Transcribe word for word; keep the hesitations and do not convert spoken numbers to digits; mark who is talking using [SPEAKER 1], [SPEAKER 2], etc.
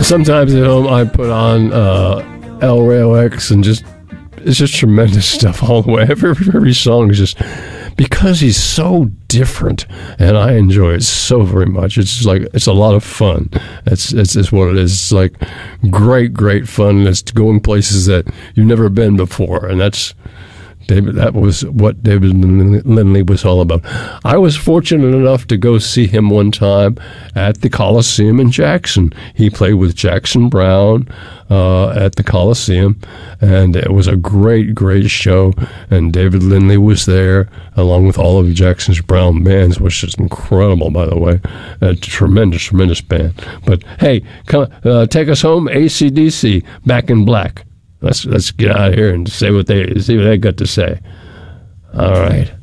[SPEAKER 1] Sometimes at home I put on uh, El Rayo X and just it's just tremendous stuff all the way. Every, every song is just because he's so different, and I enjoy it so very much. It's just like it's a lot of fun. It's it's, it's what it is. It's like great, great fun. It's going places that you've never been before, and that's. David, that was what David Lindley was all about. I was fortunate enough to go see him one time at the Coliseum in Jackson. He played with Jackson Browne uh, at the Coliseum, and it was a great, great show. And David Lindley was there, along with all of Jackson's Brown bands, which is incredible, by the way. A tremendous, tremendous band. But hey, come, uh, take us home, A C D C, Back in Black. Let's let's get out of here and say what they see what they got to say. All right.